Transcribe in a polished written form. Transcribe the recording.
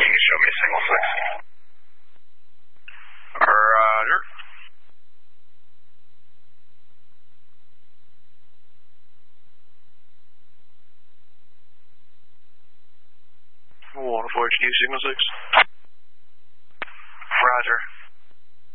Can you show me signal 6? Roger. 1 4 HQ, signal 6.